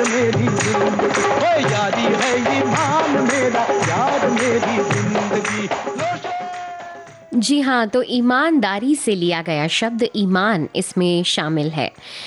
मेरी जिंदगी, ओ यारी है ईमान मेरा, यार मेरी जिंदगी। जी हाँ, तो ईमानदारी से लिया गया शब्द ईमान इसमें शामिल है।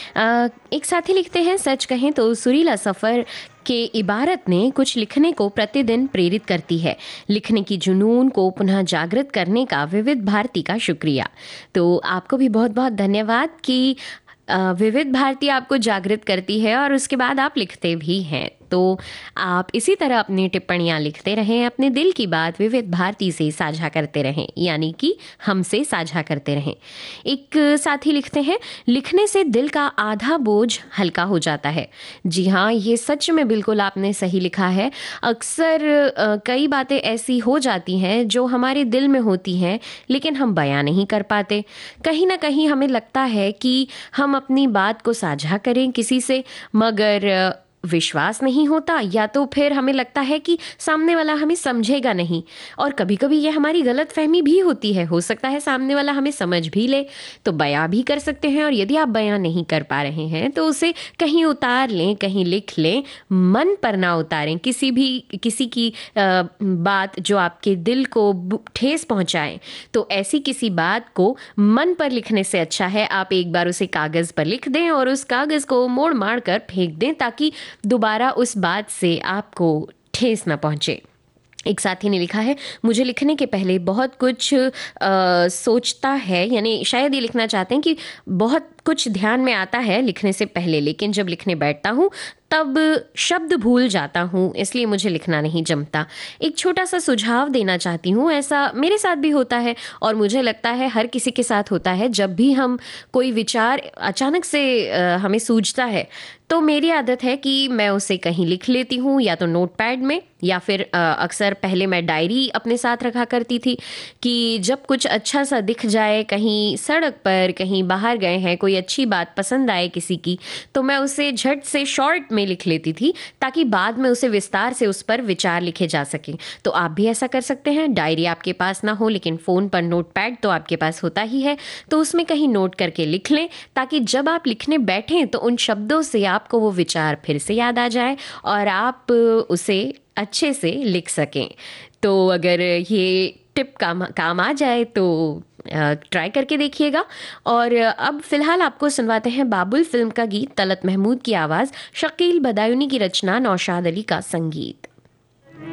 एक साथी लिखते हैं, सच कहें तो सुरीला सफ़र के इबारत ने कुछ लिखने को प्रतिदिन प्रेरित करती है। लिखने की जुनून को पुनः जागृत करने का विविध भारती का शुक्रिया। तो आपको भी बहुत बहुत धन्यवाद कि विविध भारती आपको जागृत करती है और उसके बाद आप लिखते भी हैं। तो आप इसी तरह अपनी टिप्पणियाँ लिखते रहें, अपने दिल की बात विविध भारती से साझा करते रहें, यानी कि हमसे साझा करते रहें। एक साथी लिखते हैं, लिखने से दिल का आधा बोझ हल्का हो जाता है। जी हाँ, ये सच में बिल्कुल आपने सही लिखा है। अक्सर कई बातें ऐसी हो जाती हैं जो हमारे दिल में होती हैं, लेकिन हम बयां नहीं कर पाते। कहीं ना कहीं हमें लगता है कि हम अपनी बात को साझा करें किसी से, मगर विश्वास नहीं होता, या तो फिर हमें लगता है कि सामने वाला हमें समझेगा नहीं। और कभी कभी ये हमारी गलत फहमी भी होती है, हो सकता है सामने वाला हमें समझ भी ले, तो बयां भी कर सकते हैं। और यदि आप बयां नहीं कर पा रहे हैं तो उसे कहीं उतार लें, कहीं लिख लें, मन पर ना उतारें। किसी की बात जो आपके दिल को ठेस पहुंचाए, तो ऐसी किसी बात को मन पर लिखने से अच्छा है आप एक बार उसे कागज़ पर लिख दें और उस कागज़ को मोड़ मार कर फेंक दें, ताकि दोबारा उस बात से आपको ठेस ना पहुंचे। एक साथी ने लिखा है, मुझे लिखने के पहले बहुत कुछ सोचता है, यानी शायद ये लिखना चाहते हैं कि बहुत कुछ ध्यान में आता है लिखने से पहले, लेकिन जब लिखने बैठता हूँ तब शब्द भूल जाता हूँ, इसलिए मुझे लिखना नहीं जमता। एक छोटा सा सुझाव देना चाहती हूँ, ऐसा मेरे साथ भी होता है और मुझे लगता है हर किसी के साथ होता है। जब भी हम कोई विचार अचानक से हमें सूझता है, तो मेरी आदत है कि मैं उसे कहीं लिख लेती हूँ, या तो नोटपैड में, या फिर अक्सर पहले मैं डायरी अपने साथ रखा करती थी कि जब कुछ अच्छा सा दिख जाए, कहीं सड़क पर, कहीं बाहर गए हैं, कोई अच्छी बात पसंद आए किसी की, तो मैं उसे झट से शॉर्ट में लिख लेती थी, ताकि बाद में उसे विस्तार से उस पर विचार लिखे जा सकें। तो आप भी ऐसा कर सकते हैं। डायरी आपके पास ना हो, लेकिन फ़ोन पर नोटपैड तो आपके पास होता ही है, तो उसमें कहीं नोट करके लिख लें, ताकि जब आप लिखने बैठें तो उन शब्दों से आपको वो विचार फिर से याद आ जाए और आप उसे अच्छे से लिख सकें। तो अगर ये टिप काम आ जाए तो ट्राई करके देखिएगा। और अब फिलहाल आपको सुनवाते हैं बाबुल फिल्म का गीत, तलत महमूद की आवाज़, शकील बदायूनी की रचना, नौशाद अली का संगीत।